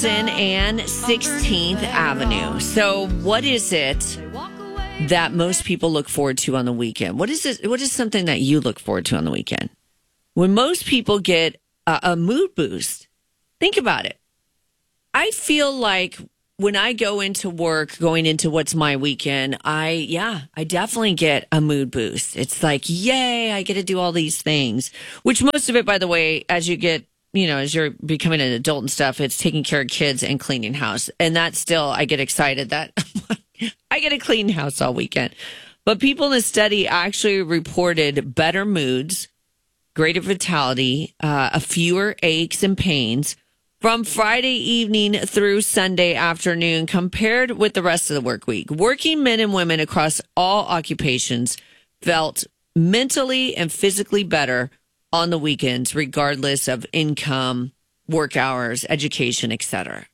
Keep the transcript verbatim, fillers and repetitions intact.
and sixteenth Avenue. So what is it that most people look forward to on the weekend? What is it? What is something that you look forward to on the weekend? When most people get a, a mood boost, think about it. I feel like when I go into work, going into what's my weekend, I, yeah, I definitely get a mood boost. It's like, yay, I get to do all these things, which most of it, by the way, as you get, you know, as you're becoming an adult and stuff, it's taking care of kids and cleaning house. And that's still, I get excited that I get a clean house all weekend. But people in the study actually reported better moods, greater vitality, uh, fewer aches and pains from Friday evening through Sunday afternoon compared with the rest of the work week. Working men and women across all occupations felt mentally and physically better on the weekends, regardless of income, work hours, education, et cetera.